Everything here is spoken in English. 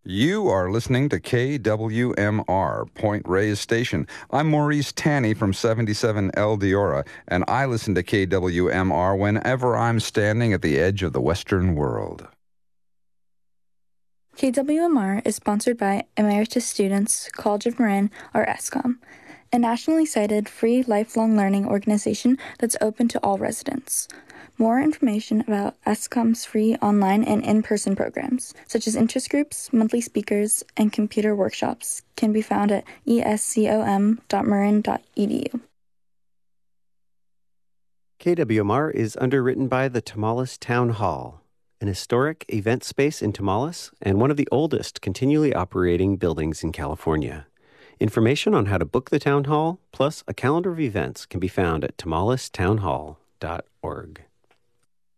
You are listening to KWMR, Point Reyes Station. I'm Maurice Tanney from 77 El Diora, and I listen to KWMR whenever I'm standing at the edge of the Western world. KWMR is sponsored by Emeritus Students, College of Marin, or ESCOM, a nationally cited free lifelong learning organization that's open to all residents. More information about ESCOM's free online and in-person programs, such as interest groups, monthly speakers, and computer workshops, can be found at escom.marin.edu. KWMR is underwritten by the Tomales Town Hall, an historic event space in Tomales and one of the oldest continually operating buildings in California. Information on how to book the town hall, plus a calendar of events, can be found at tomalestownhall.org.